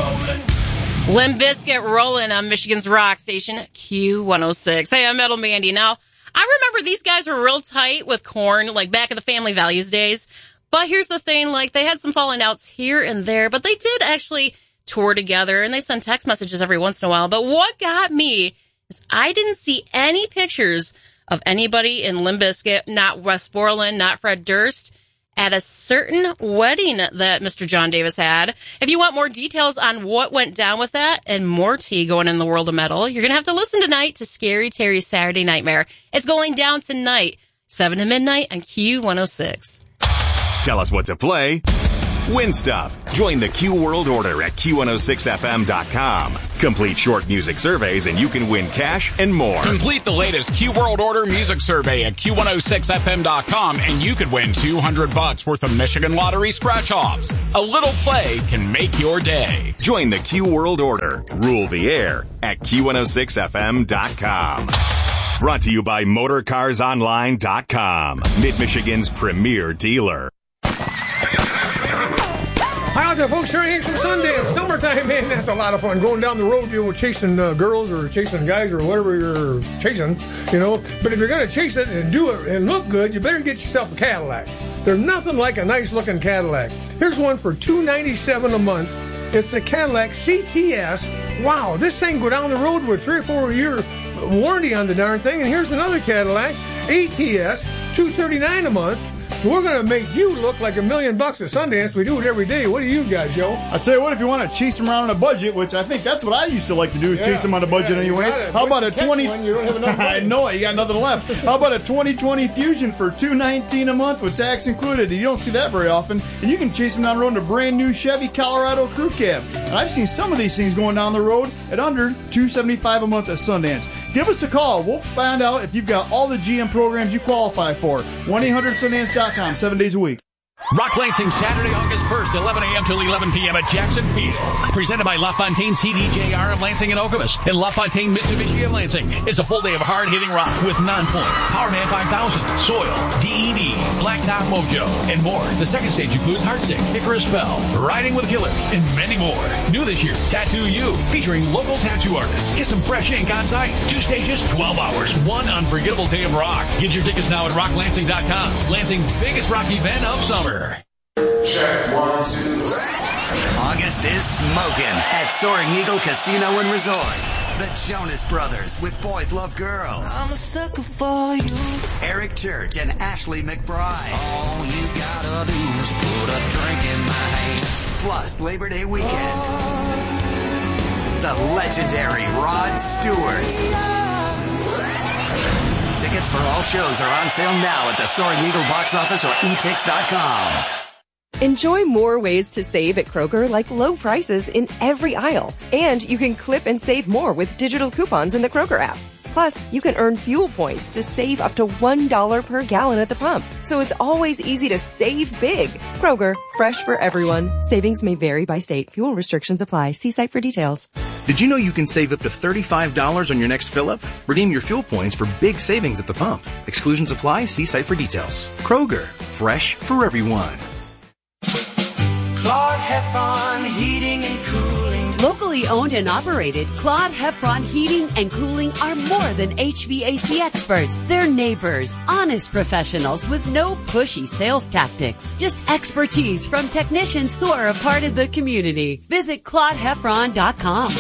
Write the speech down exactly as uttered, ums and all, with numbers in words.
Limp Bizkit rolling on Michigan's rock station, Q one oh six. Hey, I'm Metal Mandy. Now, I remember these guys were real tight with Korn, like back in the Family Values days. But here's the thing, like, they had some falling outs here and there, but they did actually tour together, and they sent text messages every once in a while. But what got me is I didn't see any pictures of anybody in Limp Bizkit, not Wes Borland, not Fred Durst, at a certain wedding that Mister John Davis had. If you want more details on what went down with that and more tea going in the world of metal, you're going to have to listen tonight to Scary Terry's Saturday Nightmare. It's going down tonight, seven to midnight on Q one oh six. Tell us what to play. Win stuff. Join the Q World Order at Q one oh six F M dot com. Complete short music surveys and you can win cash and more. Complete the latest Q World Order music survey at Q one oh six F M dot com and you could win two hundred bucks worth of Michigan Lottery scratch-offs. A little play can make your day. Join the Q World Order. Rule the air at Q one oh six F M dot com. Brought to you by Motor Cars Online dot com. Mid-Michigan's premier dealer. Hi out there, folks. Sure, Hanks from Sundance. Summertime, man, that's a lot of fun. Going down the road, you know, chasing uh, girls or chasing guys or whatever you're chasing, you know. But if you're going to chase it and do it and look good, you better get yourself a Cadillac. There's nothing like a nice-looking Cadillac. Here's one for two hundred ninety-seven dollars a month. It's a Cadillac C T S. Wow, this thing go down the road with three or four year warranty on the darn thing. And here's another Cadillac A T S, two hundred thirty-nine dollars a month. We're going to make you look like a million bucks at Sundance. We do it every day. What do you got, Joe? I'll tell you what, if you want to chase them around on a budget, which I think that's what I used to like to do, is yeah, chase them on a budget yeah, anyway. How about a twenty? One, you don't have enough money. I know it. You got nothing left. How about a twenty twenty Fusion for two hundred nineteen dollars a month with tax included? You don't see that very often. And you can chase them down the road in a brand new Chevy Colorado Crew Cab. And I've seen some of these things going down the road at under two hundred seventy-five dollars a month at Sundance. Give us a call. We'll find out if you've got all the G M programs you qualify for. one eight hundred Sundance dot com, seven days a week. Rock Lansing, Saturday, August first, eleven a.m. till eleven p.m. at Jackson Field. Presented by LaFontaine C D J R of Lansing and Okemos and LaFontaine Mitsubishi of Lansing. It's a full day of hard-hitting rock with Nonpoint, Powerman five thousand, Soil, D E D, Blacktop Mojo, and more. The second stage includes Heartsick, Icarus Fell, Riding with Killers, and many more. New this year, Tattoo You, featuring local tattoo artists. Get some fresh ink on site. Two stages, twelve hours, one unforgettable day of rock. Get your tickets now at rock lansing dot com. Lansing's biggest rock event of summer. Check one, two. August is smoking at Soaring Eagle Casino and Resort. The Jonas Brothers with Boys Love Girls. I'm a sucker for you. Eric Church and Ashley McBride. All you gotta do is put a drink in my hand. Plus Labor Day weekend. Oh. The legendary Rod Stewart. Tickets for all shows are on sale now at the Soaring Eagle box office or e tix dot com. Enjoy more ways to save at Kroger, like low prices in every aisle. And you can clip and save more with digital coupons in the Kroger app. Plus, you can earn fuel points to save up to one dollar per gallon at the pump. So it's always easy to save big. Kroger, fresh for everyone. Savings may vary by state. Fuel restrictions apply. See site for details. Did you know you can save up to thirty-five dollars on your next fill-up? Redeem your fuel points for big savings at the pump. Exclusions apply. See site for details. Kroger, fresh for everyone. Claude Heffron Heating and Cooling. Locally owned and operated, Claude Heffron Heating and Cooling are more than H V A C experts. They're neighbors, honest professionals with no pushy sales tactics. Just expertise from technicians who are a part of the community. Visit Claude Heffron dot com.